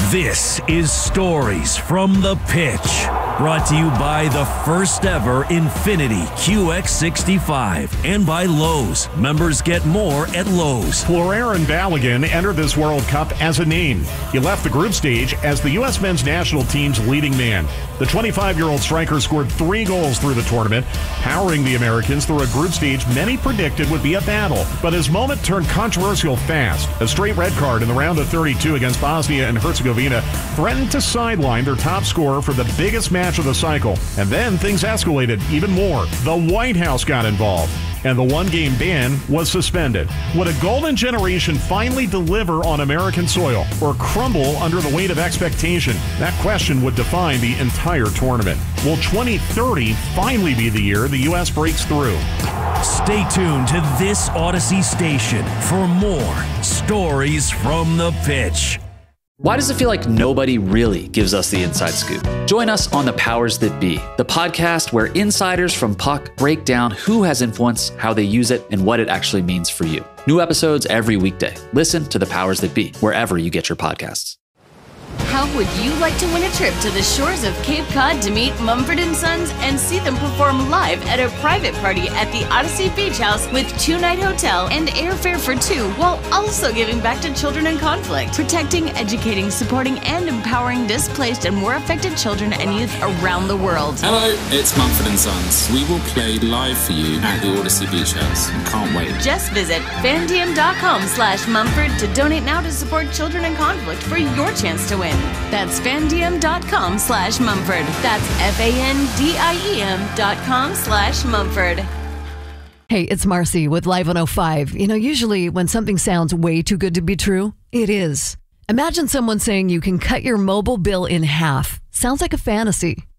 This is Stories from the Pitch, brought to you by the first ever Infiniti QX65 and by Lowe's. Members get more at Lowe's. Florent Balogun entered this World Cup as a name. He left the group stage as the U.S. men's national team's leading man. The 25-year-old striker scored 3 goals through the tournament, powering the Americans through a group stage many predicted would be a battle. But his moment turned controversial fast. A straight red card in the round of 32 against Bosnia and Herzegovina threatened to sideline their top scorer for the biggest match of the cycle. And then things escalated even more. The White House got involved, and the one-game ban was suspended. Would a golden generation finally deliver on American soil or crumble under the weight of expectation? That question would define the entire tournament. Will 2030 finally be the year the U.S. breaks through? Stay tuned to this Odyssey station for more Stories from the Pitch. Why does it feel like nobody really gives us the inside scoop? Join us on The Powers That Be, the podcast where insiders from Puck break down who has influence, how they use it, and what it actually means for you. New episodes every weekday. Listen to The Powers That Be, wherever you get your podcasts. How would you like to win a trip to the shores of Cape Cod to meet Mumford & Sons and see them perform live at a private party at the Odyssey Beach House with 2-night hotel and airfare for 2, while also giving back to children in conflict, protecting, educating, supporting, and empowering displaced and war affected children and youth around the world? Hello, it's Mumford & Sons. We will play live for you at the Odyssey Beach House. Can't wait. Just visit fandiem.com/Mumford to donate now to support children in conflict for your chance to win. That's fandiem.com/Mumford. That's FANDIEM.com/Mumford. Hey, it's Marcy with Live 105. You know, usually when something sounds way too good to be true, it is. Imagine someone saying you can cut your mobile bill in half. Sounds like a fantasy.